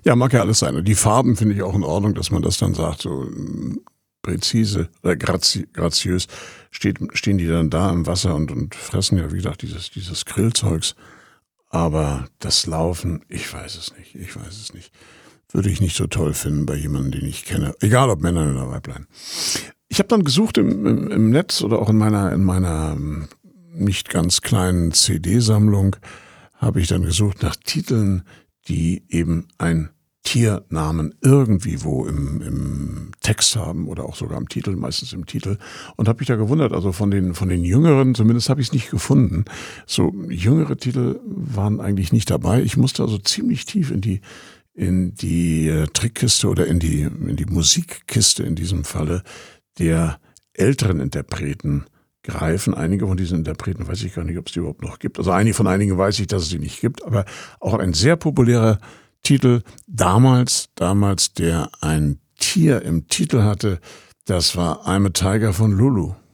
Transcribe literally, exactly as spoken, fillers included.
Ja, mag ja alles sein. Und die Farben finde ich auch in Ordnung, dass man das dann sagt, so mm, präzise oder grazi graziös steht, stehen die dann da im Wasser und, und fressen ja, wie gesagt, dieses, dieses Grillzeugs. Aber das Laufen, ich weiß es nicht, ich weiß es nicht. Würde ich nicht so toll finden bei jemandem, den ich kenne. Egal, ob Männer oder Weiblein. Ich habe dann gesucht im, im, im Netz oder auch in meiner, in meiner ähm, nicht ganz kleinen C D-Sammlung, habe ich dann gesucht nach Titeln, die eben ein Tiernamen irgendwie wo im, im Text haben oder auch sogar im Titel, meistens im Titel. Und habe mich da gewundert, also von den, von den Jüngeren, zumindest habe ich es nicht gefunden. So jüngere Titel waren eigentlich nicht dabei. Ich musste also ziemlich tief in die, in die äh, Trickkiste oder in die, in die Musikkiste in diesem Falle der älteren Interpreten greifen. Einige von diesen Interpreten weiß ich gar nicht, ob es die überhaupt noch gibt. Also einige von einigen weiß ich, dass es sie nicht gibt, aber auch ein sehr populärer Titel damals, damals, der ein Tier im Titel hatte, das war I'm a Tiger von Lulu.